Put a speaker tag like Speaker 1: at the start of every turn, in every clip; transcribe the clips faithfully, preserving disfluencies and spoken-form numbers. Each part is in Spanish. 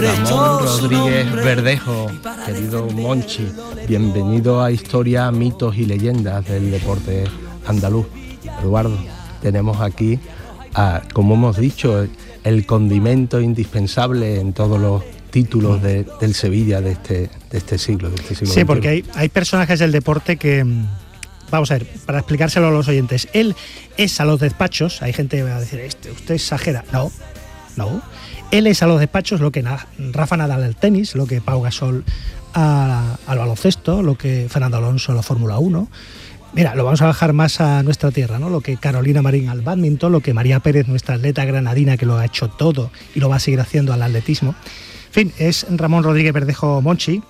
Speaker 1: Ramón Rodríguez Verdejo, querido Monchi, bienvenido a Historia, Mitos y Leyendas del Deporte Andaluz. Eduardo, tenemos aquí, a, como hemos dicho, el condimento indispensable en todos los títulos de, del Sevilla de este, de este siglo, de este siglo
Speaker 2: Sí, porque hay, hay personajes del deporte que... Vamos a ver, para explicárselo a los oyentes. Él es a los despachos, hay gente que va a decir, este, usted exagera. No, no. Él es a los despachos lo que Rafa Nadal al tenis, lo que Pau Gasol a, al baloncesto, lo que Fernando Alonso a la Fórmula uno. Mira, lo vamos a bajar más a nuestra tierra, ¿no? Lo que Carolina Marín al bádminton, lo que María Pérez, nuestra atleta granadina, que lo ha hecho todo y lo va a seguir haciendo al atletismo. En fin, es Ramón Rodríguez Verdejo Monchi.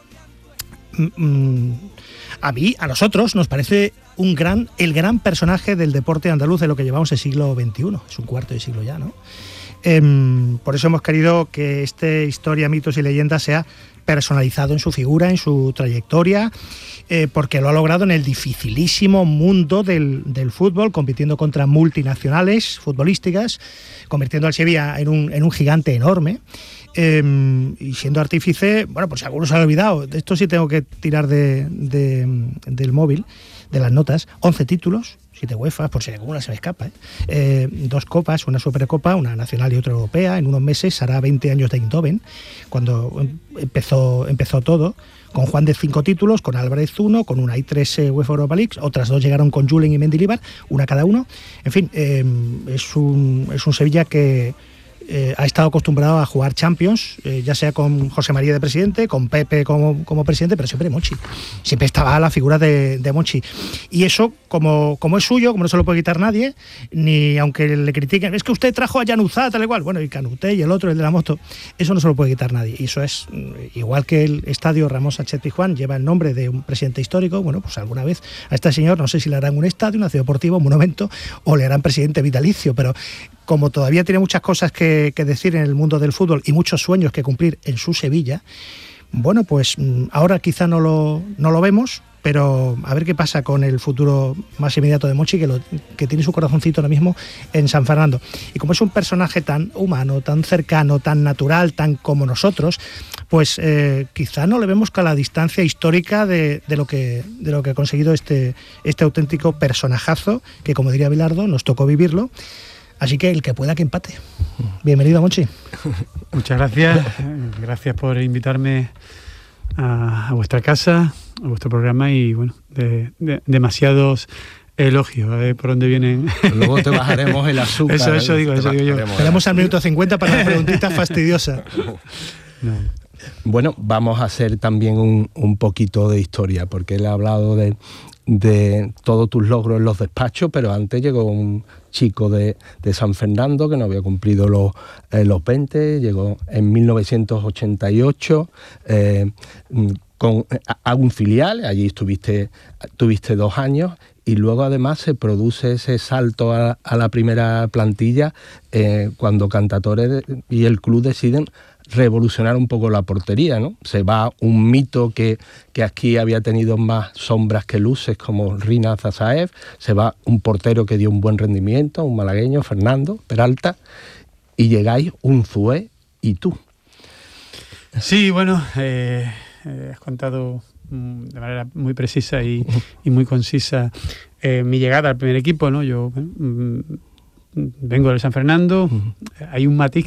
Speaker 2: A mí, a nosotros, nos parece un gran, el gran personaje del deporte andaluz de lo que llevamos el siglo veintiuno. Es un cuarto de siglo ya, ¿no? Eh, por eso hemos querido que este Historia, Mitos y Leyendas sea personalizado en su figura, en su trayectoria, eh, porque lo ha logrado en el dificilísimo mundo del, del fútbol, compitiendo contra multinacionales futbolísticas, convirtiendo al Sevilla en un, en un gigante enorme. Eh, y siendo artífice, bueno, pues si algunos se han olvidado, de esto sí tengo que tirar de, de, del móvil, de las notas, once títulos, siete UEFA, por si alguna se me escapa, ¿eh? Eh, dos copas, una supercopa, una nacional y otra europea. En unos meses hará veinte años de Eindhoven, cuando empezó, empezó todo, con Juan de cinco títulos, con Álvarez uno, con una y tres eh, UEFA Europa League, otras dos llegaron con Julen y Mendilibar, una cada uno. En fin, eh, es, un, es un Sevilla que Eh, ha estado acostumbrado a jugar Champions, eh, ya sea con José María de presidente, con Pepe como, como presidente, pero siempre Monchi. Siempre estaba la figura de, de Monchi. Y eso, como, como es suyo, como no se lo puede quitar nadie, ni aunque le critiquen, es que usted trajo a Januzá, tal y cual, bueno, y Canuté y el otro, el de la moto, eso no se lo puede quitar nadie. Y eso es, igual que el estadio Ramón Sánchez Pizjuán lleva el nombre de un presidente histórico, bueno, pues alguna vez a este señor, no sé si le harán un estadio, un ciudad deportivo, un monumento, o le harán presidente vitalicio, pero como todavía tiene muchas cosas que, que decir en el mundo del fútbol y muchos sueños que cumplir en su Sevilla, bueno, pues ahora quizá no lo, no lo vemos, pero a ver qué pasa con el futuro más inmediato de Monchi, que, lo, que tiene su corazoncito ahora mismo en San Fernando. Y como es un personaje tan humano, tan cercano, tan natural, tan como nosotros, pues eh, quizá no le vemos con la distancia histórica de, de, lo que, de lo que ha conseguido este, este auténtico personajazo, que como diría Bilardo, nos tocó vivirlo. Así que el que pueda que empate. Bienvenido, Monchi.
Speaker 3: Muchas gracias. Gracias por invitarme a, a vuestra casa, a vuestro programa y, bueno, de, de, demasiados elogios. A ver por dónde vienen.
Speaker 1: Luego te bajaremos el azúcar.
Speaker 3: Eso, eso digo, eso digo yo.
Speaker 2: Esperamos al minuto cincuenta para la preguntita fastidiosa.
Speaker 3: No.
Speaker 1: Bueno, vamos a hacer también un, un poquito de historia, porque él ha hablado de, de todos tus logros en los despachos, pero antes llegó un chico de, de San Fernando que no había cumplido los, eh, los veinte, llegó en mil novecientos ochenta y ocho eh, con, a, a un filial, allí estuviste, tuviste dos años, y luego además se produce ese salto a, a la primera plantilla eh, cuando Cantatore y el club deciden revolucionar un poco la portería, ¿no? Se va un mito que, que aquí había tenido más sombras que luces, como Rina Zazaev, se va un portero que dio un buen rendimiento, un malagueño, Fernando Peralta, y llegáis Unzué y tú.
Speaker 3: Sí, bueno, eh, eh, has contado de manera muy precisa y, y muy concisa eh, mi llegada al primer equipo, ¿no? Yo bueno, vengo del San Fernando, uh-huh. Hay un matiz